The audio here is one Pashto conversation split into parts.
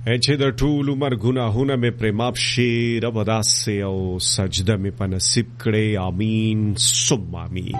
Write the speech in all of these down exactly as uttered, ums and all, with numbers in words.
چې د ټول عمر ګناهونه مې پرې معاف شي رب داسې او سجده مې په نصیب کړې آمین ثم آمین.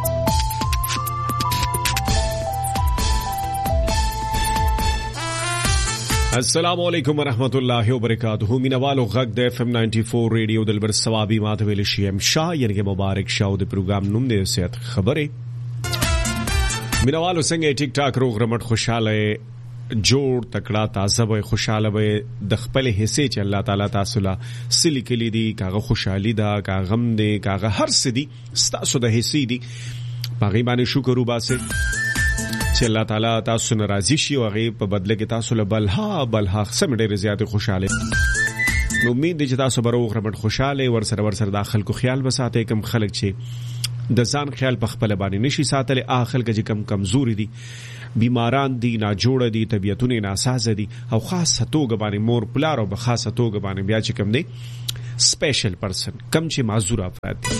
السلام علیکم ورحمۃ اللہ وبرکاتہ. مینوالو غږ د اف ام نائنٹی فور ریډیو دلبر ثوابي ماته ویل شي ام شاه یعنی مبارک شاو د پروګرام نوم دی صحت خبره. مینوالو څنګه ټیک ټاک روغ رمټ خوشاله جوړ تکړه تازه وي خوشاله وي د خپل حصے چې الله تعالی تاسو لا سلی کلی دي کاغه خوشحالي دا کاغه غم دي کاغه هر څه دي تاسو د حصے دي باغی باندې شکر وباسه چې الله تعالی تاسو ناراضي شي او هغه په بدله کې تاسو له بلها بلها سم ډېر زیات خوشاله. نو امید دي چې تاسو بروغ رمټ خوشاله ور سره ور سره داخل کو خیال وساته کم خلک چې د ځان خیال په خپل باندې نشي ساتل اخل کې کم کمزوري دي بیماران دي ناجوړ دي طبيعتونه ناسازه دي او خاصه توګه باندې مور پلار او خاصه توګه باندې بیا چې کم دي سپیشل پرسن کم چې معذور افراد دي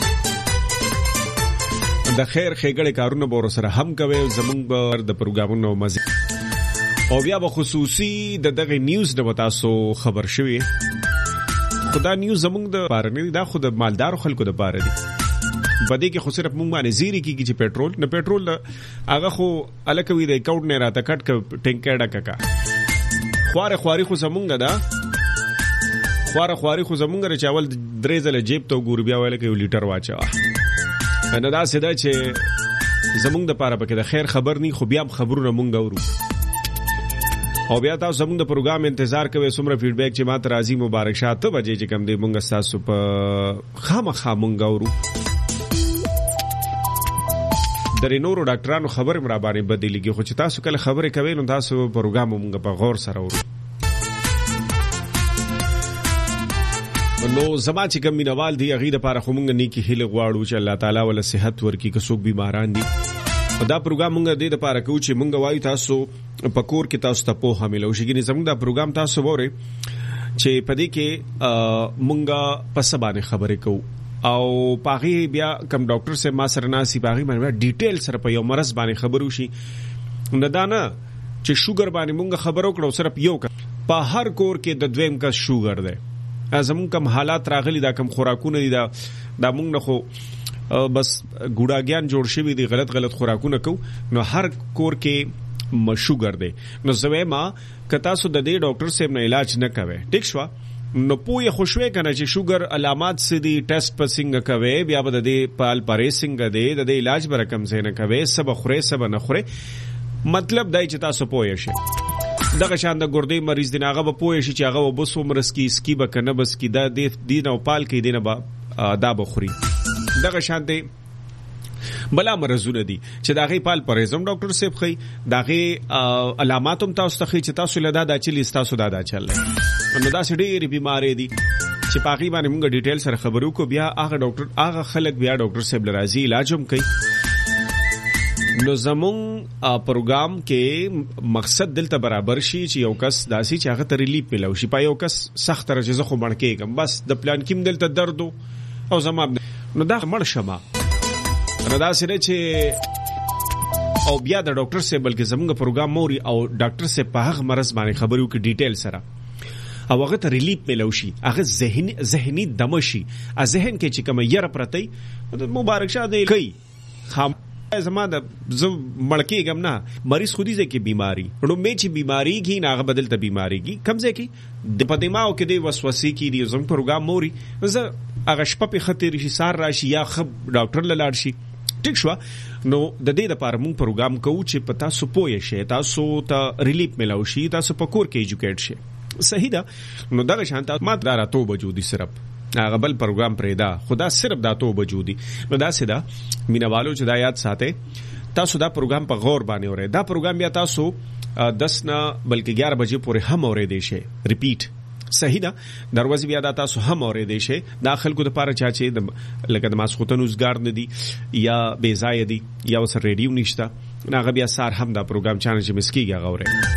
د خیر خېګړې کارونه به سره هم کوي زمونږ بر د پروګرامونو مزه او بیا به خصوصي د دغه نیوز د تاسو خبر شوي خدا نیوز زمونږ د بار نه دا خود مالدار خلکو د بار دي بده کې خو صرف مونږ باندې زیری کیږي چې پېټرول نه پېټرول هغه خو الکوي د اکاونټ نه راته کټ ک ټینکړه ککا خواره خواري خو زمونږ دا خواره خواري خو زمونږ چاول درې ځله جیب ته ګور بیا ویل کې یو لیټر واچا نه دا سده چې زمونږ د پاره پکې د خیر خبر ني خو بیا خبرونه مونږ اورو او بیا تاسو زمونږ د پروګرام انتظار کوئ سمره فیډبیک چې ماته راځي مبارک شه ته بجې چې کم دی مونږ تاسو په خامخا مونږ اورو درې نورو ډاکټرانو خبر مرا باندې بدلیږي خو چې تاسو کله خبرې کوي نو تاسو پروګرام مونږ په غور سره اورو. نو زما چې کوم مینوال دی هغه د پاره خو مونږ نیکی هیله غواړو چې الله تعالی ول صحت ورکړي که څوک بیماران دي دا پروګرام مونږ د لپاره کوو چې مونږ وایو تاسو په کور کې تاسو ته په حامل او شګینې زموږ دا پروګرام تاسو وره چې پدې کې مونږ په سبانه خبرې کوو او پاغي بیا کم ډاکټر سے ما سره ناسي پاغي باندې ډیټیل سره په یو مرز باندې خبرو شي نه دا نه چې شوګر باندې مونږ خبرو کړو صرف یو په هر کور کې د دویم کا شوګر ده زمون کم حالات راغلي دا کم خوراکونه دي دا دا مونږ نه خو بس ګوډاګیان جوړ شوی دي غلط غلط خوراکونه کو نو هر کور کې مشوګر دی نو زوی ما کتا سو د دې ډاکټر صاحب نه علاج نه کوي ټیک شو نو پوهه خوشوي کنه چې شوګر علامات سدي ټیسټ پسنګ کوي بیا به د دې پال پریسنګ دی د دې علاج به رقم زینه کوي سب خوره سب نه خوره مطلب دای چې تاسو پوهه شئ دغه شان د ګردې مریض دی هغه به پوهه شي چې هغه وبس عمر سکی سکی به کنه بس کی دا د دین او پال کې دینه با دا بخوري دغه شان دی بلا مرزونه دي چې داغه پال پرېزم ډاکټر صاحب خي داغه علامات هم تاسو ته خي چې تاسو لدا دا چلی تاسو دا دا چل نو دا سړي بیماری دي چې پاغي باندې موږ ډیټیل سره خبرو کو بیا هغه ډاکټر هغه خلک بیا ډاکټر صاحب لراځي علاج هم کوي. نو زمون پروګرام کې مقصد دلته برابر شي چې یو کس داسي چې هغه ته ریلیف ملو شي پای یو کس سخت درجه خو باندې کېږم بس د پلان کې دلته درد او زما نو دا مړ شمه ردا سره چې او بیا د ډاکټر صاحب بلکې زموږ پروګرام موري او ډاکټر صاحب په هغه مرز باندې خبرو کې ډیټیل سره او هغه ته ریلیف ملو شي هغه ذهني ذهني دمشي ا ذهن کې چې کوم یره پرتی مبارک شه دی کوي خام زما د ز مړکیږم نه مریض خودي ځکه بیماری نو مې چې بیماری کی ناغه بدلته بیماری کی کم ځکه د پدیماو کې د وسوسې کی دی زم پروګرام موري زه هغه شپه په خطر شي سار راشي یا خب ډاکټر لاړ شي ټیک شو نو د دې لپاره موږ پروګرام کوو چې پتا سو پوي شي تاسو ته ریلیف ملو شي تاسو په کور کې ایجوکیټ شي صحیح ده نو دغه شانت ما دارا تو وجودي صرف هغه بل پروګرام پرېدا خدا صرف دا تو وجودي نو دا سدا مینوالو چې دا یاد ساته تاسو دا پروګرام په غور باندې اورئ دا پروګرام بیا تاسو دس نه بلکې ګیارہ بجې پورې هم اورئ دی شي ریپیټ صحیح ده دروازه بیا د تاسو هم اورې دی شي دا خلکو د پاره چا چې لکه د ماسختن وزګار نه دي یا بے ځای دي یا وس ریډیو نشته هغه بیا سار هم دا پروګرام چانه چې مسکیږي غوړې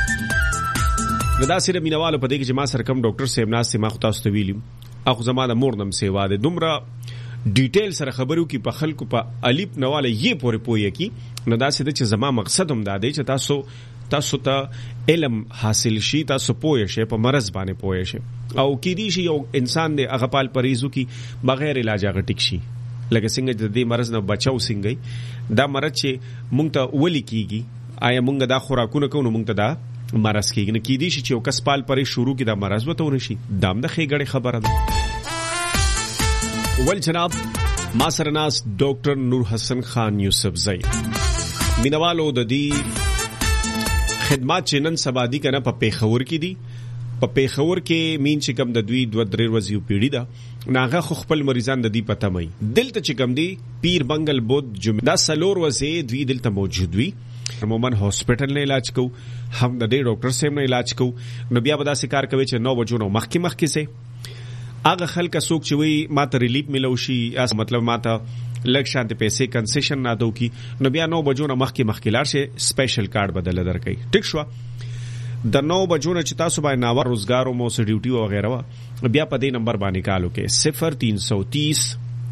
دا سره مینوالو په دې کې چې ما سره کوم ډاکټر صاحب ناس ما خو تاسو ته ویلم اخو زماده مورنم سیوا ده دومره ډیټیل سره خبرو کې په خلکو په الیپ نواله یې پورې پوي کی نو دا سده چې زما مقصد هم دا دی چې تاسو تاسو ته علم حاصل شي، تاسو پوه شئ، په مرض باندې پوه شئ. او کېدی شي یو انسان دی هغه پال پریزو کې بغیر علاج هغه ټیک شي، لکه څنګه د دې مرض نه بچاو څنګه دا مرض چې مونږ ته ولي کیږي، آیا مونږ دا خوراکونه کوو نو مونږ ته دا مرض کیږي. نه کېدی شي چې یو کس پال پرې شروع کې دا مرض وته ورشي، دا هم د ښېګړې خبره ده. ول جناب ما سره ناست ډاکټر نور حسن خان یوسف زئی، مینوالو د دې خدمات چې نن سبا دي کنه په پیښور کې دي. په پیښور کې مين چې کم د دوی دوه درې ورځې یو پیړی ده، ناغه خو خپل مریضان د دې پته مې دلته چې کم دي پیر بنگل بود جمعه دا سلور ورځې دوی دلته موجود وي. عموما هاسپټل نه علاج کو، هم د دې ډاکټر سیم نه علاج کو، نو بیا به دا کار کوي چې نو بجو نو مخکې مخکې سي هغه خلک څوک چې وي ماته ریلیف ملو شي، اس مطلب ماته لږ شانت پیسې کنسیشن نه دو کی، نو بیا نو بجو نو مخکې مخکې لاړ شي سپیشل کارت بدل درکې. ټیک شو د نو بجو نه چې تاسو باندې ناوړ روزګار او مو سه ډیوټي او غیره بیا په دې نمبر باندې کالو کې صفر تین سو تیس